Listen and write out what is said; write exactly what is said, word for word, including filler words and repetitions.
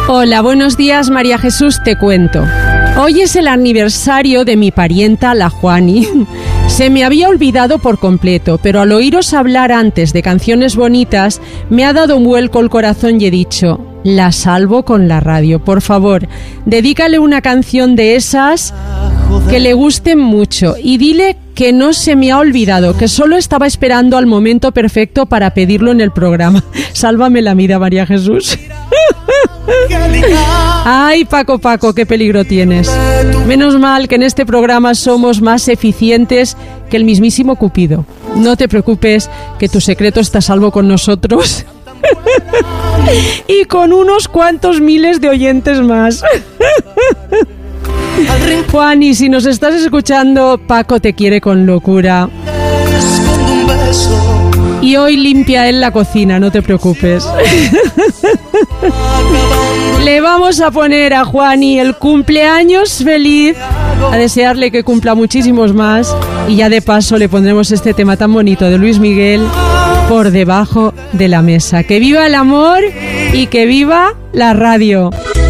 Hola, buenos días, María Jesús, te cuento. Hoy es el aniversario de mi parienta, la Juani. Se me había olvidado por completo, pero al oíros hablar antes de canciones bonitas, me ha dado un vuelco el corazón y he dicho, la salvo con la radio. Por favor, dedícale una canción de esas que le gusten mucho y dile que no se me ha olvidado, que solo estaba esperando al momento perfecto para pedirlo en el programa. Sálvame la vida, María Jesús. Ay, Paco, Paco, qué peligro tienes. Menos mal que en este programa somos más eficientes que el mismísimo Cupido. No te preocupes, que tu secreto está a salvo con nosotros y con unos cuantos miles de oyentes más. Juan, y si nos estás escuchando, Paco te quiere con locura. Y hoy limpia él la cocina, no te preocupes. Le vamos a poner a Juani el cumpleaños feliz, a desearle que cumpla muchísimos más. Y ya de paso le pondremos este tema tan bonito de Luis Miguel, Por debajo de la mesa. Que viva el amor y que viva la radio.